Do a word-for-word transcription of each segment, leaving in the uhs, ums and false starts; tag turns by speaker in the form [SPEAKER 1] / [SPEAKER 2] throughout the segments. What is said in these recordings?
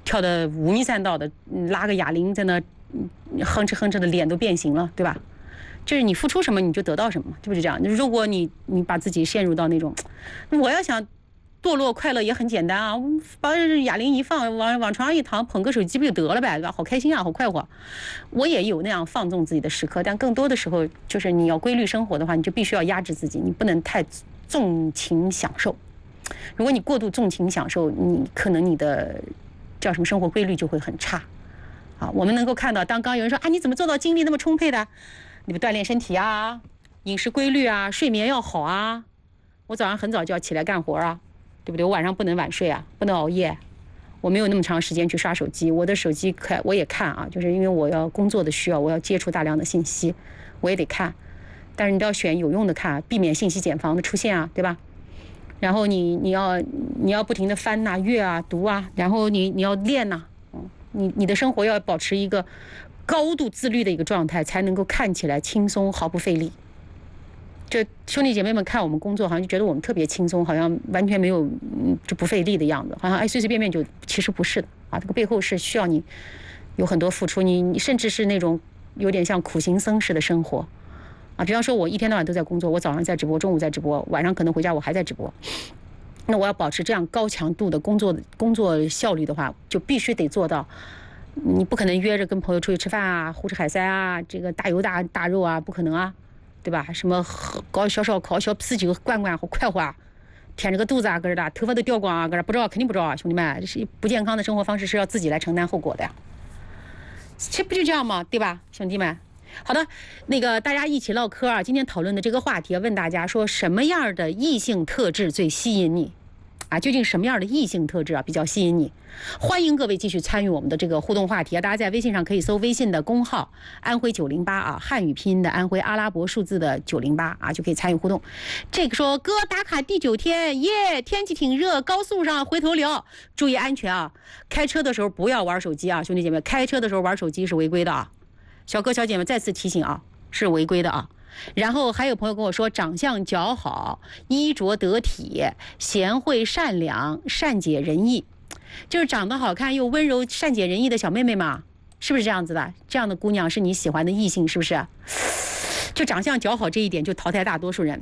[SPEAKER 1] 跳的五迷三道的，拉个哑铃在那哼哧哼哧的，脸都变形了，对吧？就是你付出什么你就得到什么，是不是这样？如果你你把自己陷入到那种，我要想堕落快乐也很简单啊，把哑铃一放，往往床上一躺，捧个手机不就得了呗，对吧？好开心啊，好快活。我也有那样放纵自己的时刻，但更多的时候就是你要规律生活的话，你就必须要压制自己，你不能太纵情享受。如果你过度纵情享受，你可能你的叫什么生活规律就会很差啊。我们能够看到，当刚有人说啊，你怎么做到精力那么充沛的？你不锻炼身体啊，饮食规律啊，睡眠要好啊。我早上很早就要起来干活啊。对不对？我晚上不能晚睡啊，不能熬夜。我没有那么长时间去刷手机，我的手机看我也看啊，就是因为我要工作的需要，我要接触大量的信息，我也得看。但是你都要选有用的看，避免信息茧房的出现啊，对吧？然后你你要你要不停的翻呐、啊、阅啊、读啊，然后你你要练呐、啊，嗯，你你的生活要保持一个高度自律的一个状态，才能够看起来轻松，毫不费力。这兄弟姐妹们看我们工作，好像就觉得我们特别轻松，好像完全没有嗯就不费力的样子，好像哎随随便便就，其实不是的啊，这个背后是需要你有很多付出，你你甚至是那种有点像苦行僧式的生活啊。比方说，我一天到晚都在工作，我早上在直播，中午在直播，晚上可能回家我还在直播。那我要保持这样高强度的工作工作效率的话，就必须得做到，你不可能约着跟朋友出去吃饭啊，胡吃海塞啊，这个大油大大肉啊，不可能啊。对吧？什么搞小烧烤、小啤酒罐罐，好快活啊！舔着个肚子啊，搁这的，头发都掉光啊，搁这不知道，肯定不知道啊，兄弟们，这是不健康的生活方式，是要自己来承担后果的呀。这不就这样吗？对吧，兄弟们？好的，那个大家一起唠嗑啊，今天讨论的这个话题，问大家说什么样的异性特质最吸引你？啊，究竟什么样的异性特质啊比较吸引你？欢迎各位继续参与我们的这个互动话题啊！大家在微信上可以搜微信的公号安徽九零八啊，汉语拼音的安徽，阿拉伯数字的九零八啊，就可以参与互动。这个说哥打卡第九天耶，天气挺热，高速上回头聊，注意安全啊！开车的时候不要玩手机啊，兄弟姐妹，开车的时候玩手机是违规的啊！小哥小姐们再次提醒啊，是违规的啊！然后还有朋友跟我说，长相姣好，衣着得体，贤惠善良，善解人意，就是长得好看又温柔善解人意的小妹妹嘛，是不是这样子的？这样的姑娘是你喜欢的异性，是不是？就长相姣好这一点就淘汰大多数人。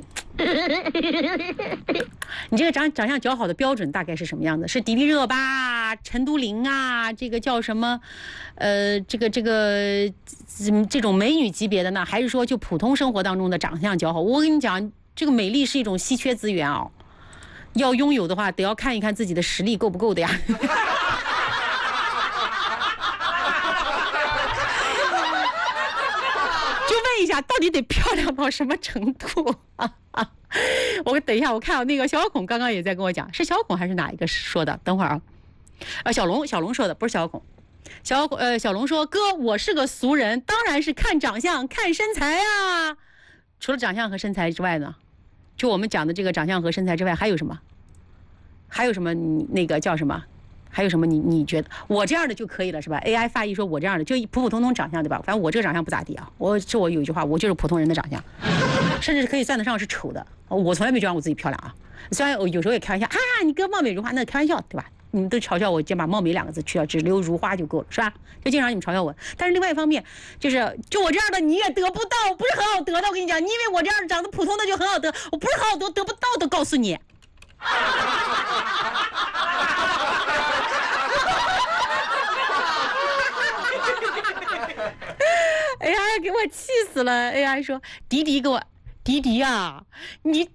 [SPEAKER 1] 你这个长长相姣好的标准大概是什么样子？是迪丽热巴、陈都灵啊，这个叫什么？呃，这个这个这种美女级别的呢？还是说就普通生活当中的长相姣好？我跟你讲，这个美丽是一种稀缺资源啊、哦，要拥有的话，得要看一看自己的实力够不够的呀。一下到底得漂亮到什么程度啊啊！我等一下，我看到那个小孔刚刚也在跟我讲，是小孔还是哪一个说的？等会儿啊，啊小龙小龙说的，不是小孔。小呃小龙说：“哥，我是个俗人，当然是看长相、看身材啊。除了长相和身材之外呢，就我们讲的这个长相和身材之外，还有什么？还有什么？你那个叫什么？”还有什么你你觉得我这样的就可以了是吧 ？A I 发译说我这样的就普普通通长相对吧？反正我这个长相不咋地啊。我这我有一句话，我就是普通人的长相，甚至可以算得上是丑的。我从来没觉得我自己漂亮啊。虽然我有时候也开玩笑啊，你哥貌美如花，那开玩笑对吧？你们都嘲笑我，就把貌美两个字去掉，只留如花就够了是吧？就经常你们嘲笑我。但是另外一方面，就是就我这样的你也得不到，不是很好得的。我跟你讲，你以为我这样长得普通的就很好得，我不是很好得，得不到的，告诉你。A I 给我气死了 ！A I 说：“迪迪给我，迪迪啊，你，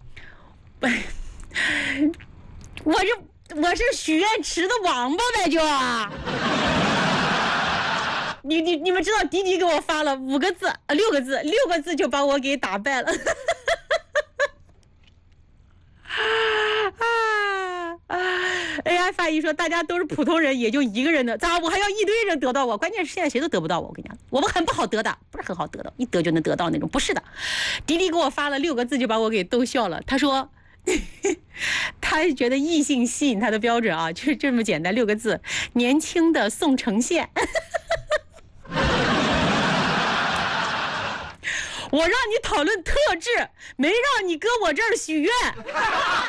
[SPEAKER 1] 我这我是许愿池的王八呗，就啊！你你你们知道，迪迪给我发了五个字，呃，六个字，六个字就把我给打败了。啊 ！A I 发译说，大家都是普通人，也就一个人的，咋我还要一堆人得到我？关键是现在谁都得不到我。我跟你讲，我们很不好得的，不是很好得的，一得就能得到那种，不是的。迪迪给我发了六个字，就把我给逗笑了。他说，他觉得异性吸引他的标准啊，就是这么简单，六个字：年轻的宋承宪。我让你讨论特质，没让你搁我这儿许愿。